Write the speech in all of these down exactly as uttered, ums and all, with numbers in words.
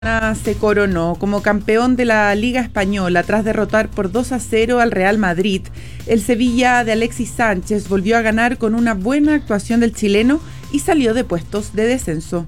Se coronó como campeón de la Liga Española tras derrotar por dos a cero al Real Madrid. El Sevilla de Alexis Sánchez volvió a ganar con una buena actuación del chileno y salió de puestos de descenso.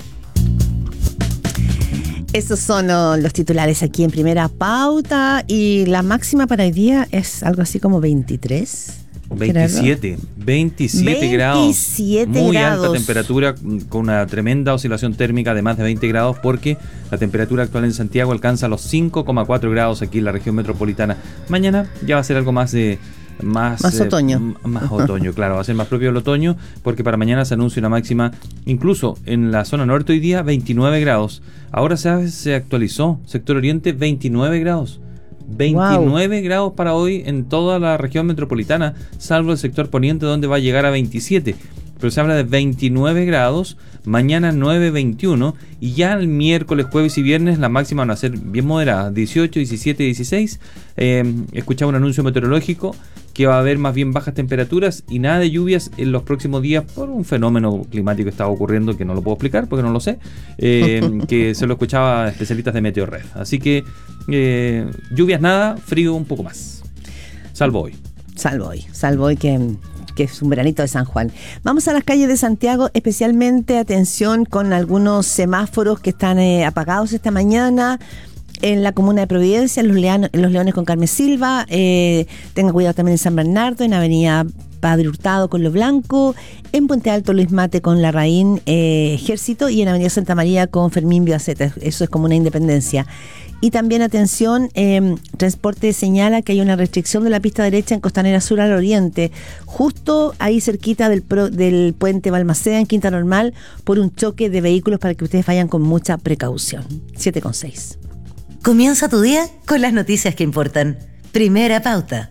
Esos son uh, los titulares aquí en Primera Pauta, y la máxima para hoy día es algo así como veintitrés. veintisiete, veintisiete grados, veintisiete muy grados. Alta temperatura, con una tremenda oscilación térmica de más de veinte grados, porque la temperatura actual en Santiago alcanza los cinco coma cuatro grados aquí en la región metropolitana. Mañana ya va a ser algo más de Más, más eh, otoño. m- más otoño, claro, va a ser más propio del otoño, porque para mañana se anuncia una máxima, incluso en la zona norte hoy día, veintinueve grados. Ahora se, se actualizó, sector oriente, veintinueve grados. veintinueve wow. grados para hoy en toda la región metropolitana, salvo el sector poniente, donde va a llegar a veintisiete. Pero se habla de veintinueve grados, mañana nueve, veintiuno, y ya el miércoles, jueves y viernes la máxima van a ser bien moderadas, dieciocho, diecisiete, dieciséis. Eh, escuchaba un anuncio meteorológico que va a haber más bien bajas temperaturas y nada de lluvias en los próximos días por un fenómeno climático que estaba ocurriendo, que no lo puedo explicar porque no lo sé, eh, que se lo escuchaba a especialistas de Meteorred. Así que eh, lluvias nada, frío un poco más, salvo hoy. Salvo hoy, salvo hoy que... que es un veranito de San Juan. Vamos a las calles de Santiago, especialmente atención con algunos semáforos que están eh, apagados esta mañana. En la comuna de Providencia, en los, Leano, en los Leones con Carmen Silva, eh, tenga cuidado también en San Bernardo, en avenida Padre Hurtado con Lo Blanco, en Puente Alto Luis Mate con Larraín eh, Ejército, y en avenida Santa María con Fermín Biaceta. Eso es como una Independencia. Y también atención, eh, Transporte señala que hay una restricción de la pista derecha en Costanera Sur al oriente, justo ahí cerquita del, pro, del puente Balmaceda en Quinta Normal, por un choque de vehículos, para que ustedes vayan con mucha precaución. siete con seis. Comienza tu día con las noticias que importan. Primera Pauta.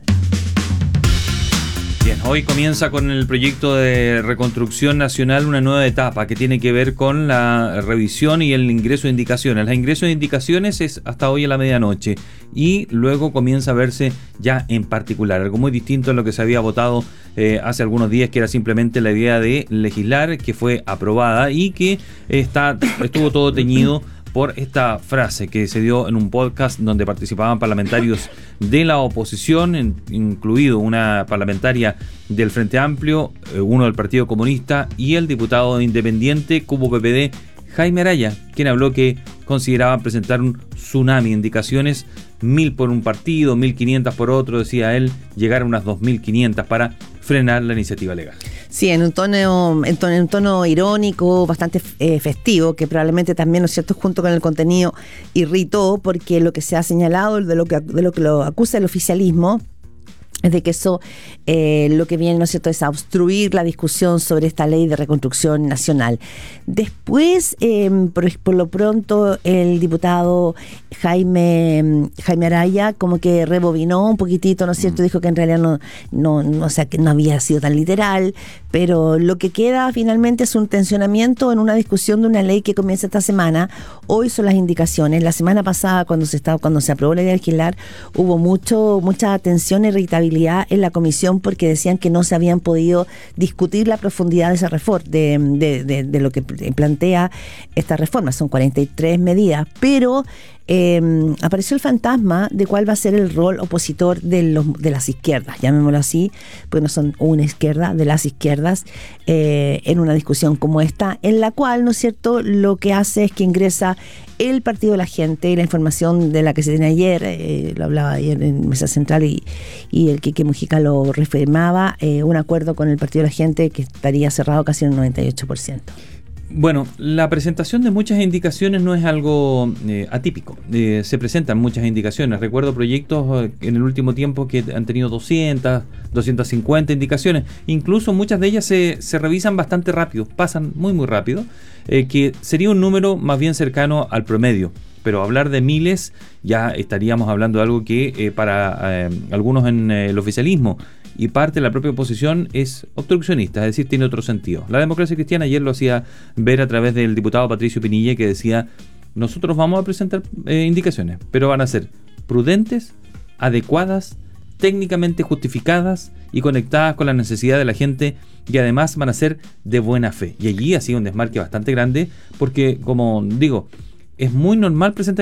Bien, hoy comienza con el proyecto de reconstrucción nacional una nueva etapa que tiene que ver con la revisión y el ingreso de indicaciones. El ingreso de indicaciones es hasta hoy a la medianoche y luego comienza a verse ya en particular, algo muy distinto a lo que se había votado eh, hace algunos días, que era simplemente la idea de legislar, que fue aprobada y que está, estuvo todo teñido por esta frase que se dio en un podcast donde participaban parlamentarios de la oposición, en, incluido una parlamentaria del Frente Amplio, eh, uno del Partido Comunista y el diputado independiente Cubo P P D, Jaime Araya, quien habló que consideraban presentar un tsunami de indicaciones, mil por un partido, mil quinientas por otro, decía él, llegar a unas dos mil quinientas para frenar la iniciativa legal. Sí, en un tono, en tono, en un tono irónico, bastante eh, festivo, que probablemente también, ¿no es cierto?, junto con el contenido irritó, porque lo que se ha señalado, de lo que, de lo que lo acusa el oficialismo, es de que eso eh, lo que viene, ¿no es cierto?, es a obstruir la discusión sobre esta ley de reconstrucción nacional. Después, eh, por, por lo pronto, el diputado Jaime Jaime Araya como que rebobinó un poquitito, ¿no es cierto?, dijo que en realidad no, no, no, o sea, que no había sido tan literal, pero lo que queda finalmente es un tensionamiento en una discusión de una ley que comienza esta semana. Hoy son las indicaciones. La semana pasada, cuando se estaba, cuando se aprobó la ley de alquilar, hubo mucho, mucha tensión e irritabilidad en la comisión, porque decían que no se habían podido discutir la profundidad de esa reforma, de, de, de, de lo que plantea esta reforma. Son cuarenta y tres medidas, pero eh, apareció el fantasma de cuál va a ser el rol opositor de, los, de las izquierdas, llamémoslo así, porque no son una izquierda, de las izquierdas, eh, en una discusión como esta, en la cual, ¿no es cierto?, lo que hace es que ingresa el Partido de la Gente, y la información de la que se tiene ayer, eh, lo hablaba ayer en Mesa Central, y, y el Quique Mujica lo reafirmaba, eh, un acuerdo con el Partido de la Gente que estaría cerrado casi en un noventa y ocho por ciento. Bueno, la presentación de muchas indicaciones no es algo eh, atípico. Eh, se presentan muchas indicaciones. Recuerdo proyectos eh, en el último tiempo que han tenido doscientas, doscientas cincuenta indicaciones. Incluso muchas de ellas se, se revisan bastante rápido, pasan muy muy rápido, eh, que sería un número más bien cercano al promedio. Pero hablar de miles ya estaríamos hablando de algo que eh, para eh, algunos en eh, el oficialismo y parte de la propia oposición es obstruccionista, es decir, tiene otro sentido. La Democracia Cristiana ayer lo hacía ver a través del diputado Patricio Pinilla, que decía: nosotros vamos a presentar eh, indicaciones, pero van a ser prudentes, adecuadas, técnicamente justificadas y conectadas con la necesidad de la gente, y además van a ser de buena fe. Y allí ha sido un desmarque bastante grande, porque, como digo, es muy normal presentar